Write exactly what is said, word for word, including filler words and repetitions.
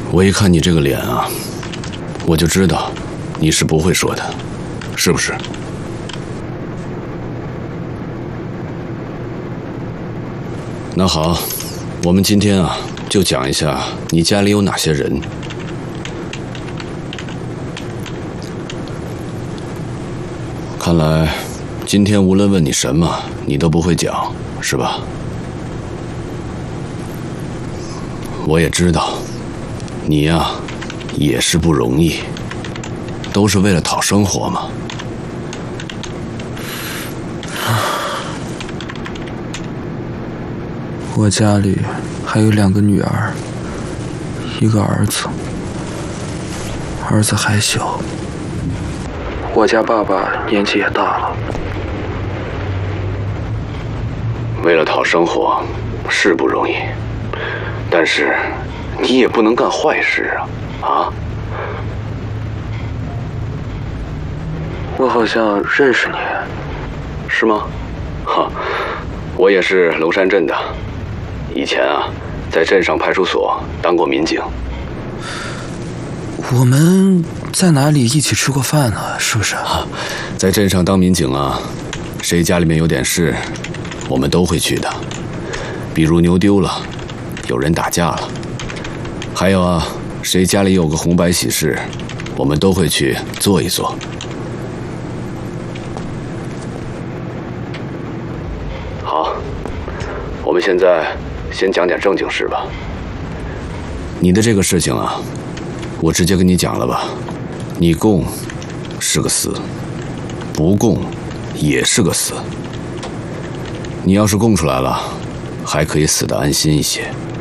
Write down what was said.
我一看你这个脸啊，我就知道你是不会说的，是不是？那好，我们今天啊，就讲一下你家里有哪些人。看来今天无论问你什么，你都不会讲，是吧？我也知道，你呀，也是不容易，都是为了讨生活嘛。 我家里还有两个女儿，一个儿子，儿子还小。我家爸爸年纪也大了。 为了讨生活是不容易，但是你也不能干坏事啊！啊？ 我好像认识你， 是吗？哈，我也是娄山镇的，以前啊，在镇上派出所当过民警。 我们在哪里一起吃过饭呢？是不是？ 在镇上当民警啊，谁家里面有点事，我们都会去的。比如牛丢了，有人打架了，还有啊，谁家里有个红白喜事，我们都会去做一做。好，我们现在先讲点正经事吧。你的这个事情啊，我直接跟你讲了吧，你供是个死，不供也是个死。你要是供出来了，还可以死得安心一些。